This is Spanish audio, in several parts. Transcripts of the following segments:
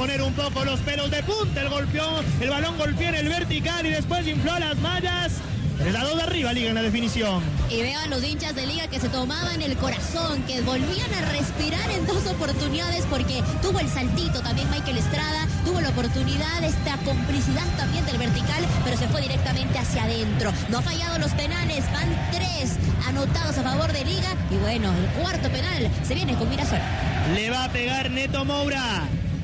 poner un poco los pelos de punta. El balón golpeó en el vertical y después infló las mallas. 3-2 de arriba, Liga en la definición. Y veo a los hinchas de Liga que se tomaban el corazón, que volvían a respirar en 2 oportunidades porque tuvo el saltito también Michael Estrada, tuvo la oportunidad, esta complicidad también del vertical, pero se fue directamente hacia adentro. No ha fallado los penales, van 3 anotados a favor de Liga y bueno, el cuarto penal se viene con Mirasol. Le va a pegar Neto Moura.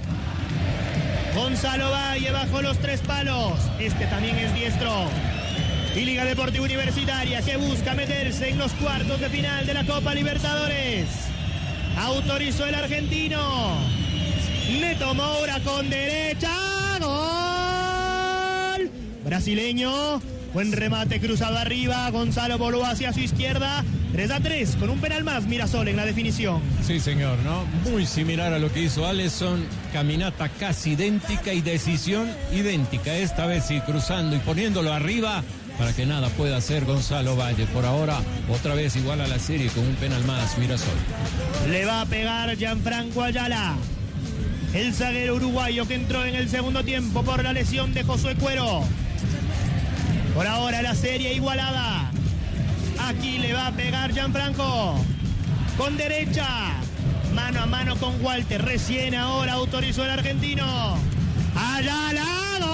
Gonzalo Valle bajo los 3 palos. Este también es diestro. Y Liga Deportiva Universitaria que busca meterse en los cuartos de final de la Copa Libertadores. Autorizó el argentino. Neto Moura con derecha. ¡Gol! Brasileño. Buen remate cruzado arriba. Gonzalo voló hacia su izquierda. 3-3 con un penal más. Mirasol en la definición. Sí, señor, ¿no? Muy similar a lo que hizo Alisson. Caminata casi idéntica y decisión idéntica. Esta vez sí, cruzando y poniéndolo arriba para que nada pueda hacer Gonzalo Valle. Por ahora, otra vez igual a la serie con un penal más, Mirasol. Le va a pegar Gianfranco Ayala. El zaguero uruguayo que entró en el segundo tiempo por la lesión de Josué Cuero. Por ahora la serie igualada. Aquí le va a pegar Gianfranco. Con derecha. Mano a mano con Walter. Recién ahora autorizó el argentino. Ayala.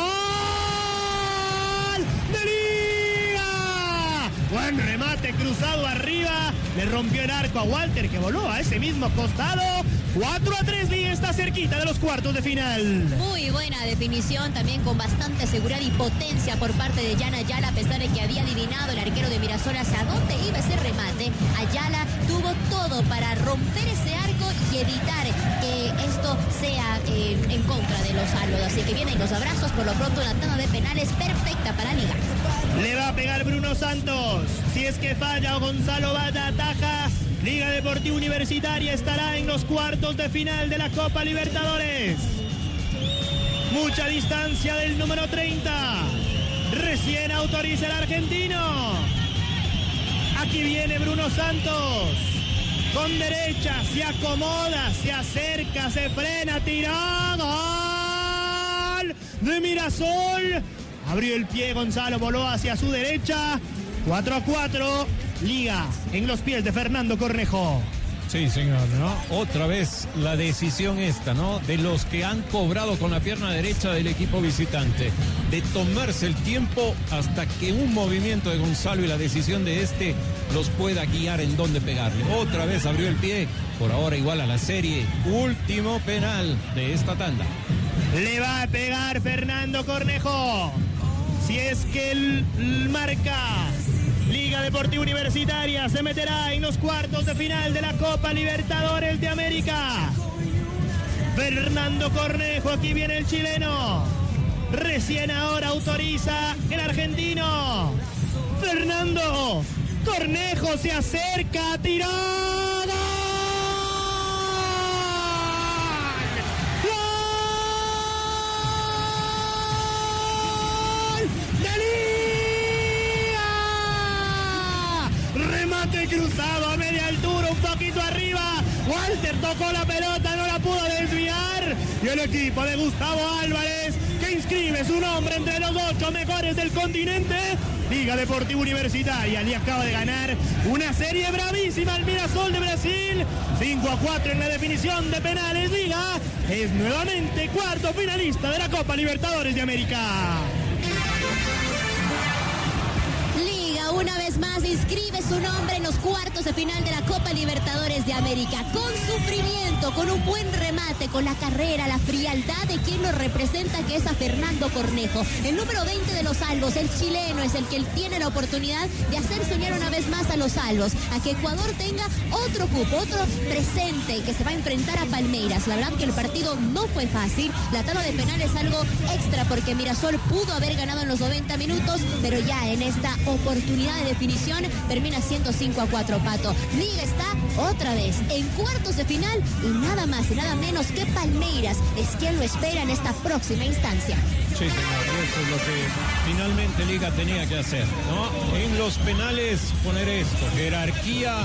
¡Gol! ¡De Liga! Buen remate cruzado arriba. Le rompió el arco a Walter que voló a ese mismo costado. 4-3, Liga está cerquita de los cuartos de final. Muy buena definición, también con bastante seguridad y potencia por parte de Jan Ayala, a pesar de que había adivinado el arquero de Mirasol hacia dónde iba ese remate. Ayala tuvo todo para romper ese arco y evitar que esto sea en contra de los salvos. Así que vienen los abrazos, por lo pronto una tanda de penales perfecta para Liga. Le va a pegar Bruno Santos. Si es que falla o Gonzalo Valle ataja, Liga Deportiva Universitaria estará en los cuartos de final de la Copa Libertadores. Mucha distancia del número 30. Recién autoriza el argentino. Aquí viene Bruno Santos. Con derecha, se acomoda, se acerca, se frena, tira. ¡Gol! De Mirasol. Abrió el pie Gonzalo, voló hacia su derecha. 4-4. Liga en los pies de Fernando Cornejo. Sí, señor, ¿no? Otra vez la decisión esta, ¿no? De los que han cobrado con la pierna derecha del equipo visitante. De tomarse el tiempo hasta que un movimiento de Gonzalo y la decisión de este los pueda guiar en dónde pegarle. Otra vez abrió el pie, por ahora igual a la serie. Último penal de esta tanda. Le va a pegar Fernando Cornejo. Si es que él marca, Liga Deportiva Universitaria se meterá en los cuartos de final de la Copa Libertadores de América. Fernando Cornejo, aquí viene el chileno. Recién ahora autoriza el argentino. Fernando Cornejo se acerca, tiró. Cruzado a media altura, un poquito arriba. Walter tocó la pelota, no la pudo desviar. Y el equipo de Gustavo Álvarez, que inscribe su nombre entre los 8 mejores del continente. Liga Deportiva Universitaria le acaba de ganar una serie bravísima al Mirasol de Brasil. 5-4 en la definición de penales. Liga es nuevamente cuarto finalista de la Copa Libertadores de América. Una vez más inscribe su nombre en los cuartos de final de la Copa Libertadores de América, con sufrimiento, con un buen remate, con la carrera, la frialdad de quien nos representa, que es a Fernando Cornejo, el número 20 de los Albos. El chileno es el que tiene la oportunidad de hacer soñar una vez más a los Albos, a que Ecuador tenga otro cupo, otro presente, que se va a enfrentar a Palmeiras. La verdad que el partido no fue fácil, la tanda de penales es algo extra porque Mirasol pudo haber ganado en los 90 minutos, pero ya en esta oportunidad de definición termina siendo 5-4, Pato. Liga está otra vez en cuartos de final y nada más y nada menos que Palmeiras es quien lo espera en esta próxima instancia. Sí, señor, eso es lo que finalmente Liga tenía que hacer, ¿no? En los penales poner esto, jerarquía,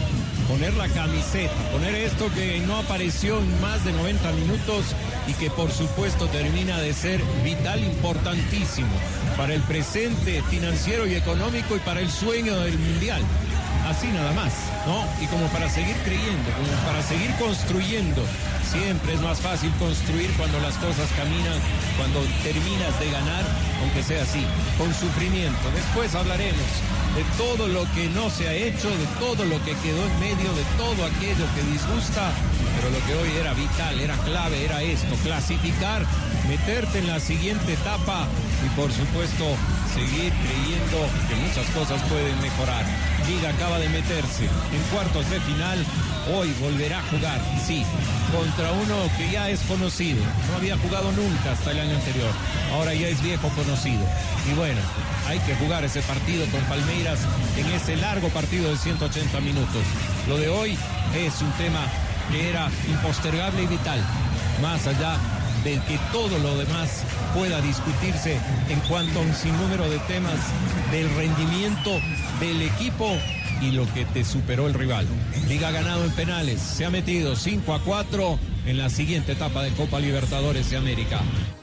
poner la camiseta, poner esto que no apareció en más de 90 minutos y que por supuesto termina de ser vital, importantísimo para el presente financiero y económico y para el sueño del Mundial. Así nada más, ¿no? Y como para seguir creyendo, como para seguir construyendo. Siempre es más fácil construir cuando las cosas caminan, cuando terminas de ganar, aunque sea así, con sufrimiento. Después hablaremos de todo lo que no se ha hecho, de todo lo que quedó en medio, de todo aquello que disgusta, pero lo que hoy era vital, era clave, era esto, clasificar, meterte en la siguiente etapa y por supuesto seguir creyendo que muchas cosas pueden mejorar. Liga acaba de meterse en cuartos de final, hoy volverá a jugar, sí, contra uno que ya es conocido, no había jugado nunca hasta el año anterior, ahora ya es viejo conocido, y bueno, hay que jugar ese partido con Palmeiras en ese largo partido de 180 minutos. Lo de hoy es un tema que era impostergable y vital, más allá de que todo lo demás pueda discutirse en cuanto a un sinnúmero de temas del rendimiento del equipo y lo que te superó el rival. Liga ganado en penales, se ha metido 5-4 en la siguiente etapa de Copa Libertadores de América.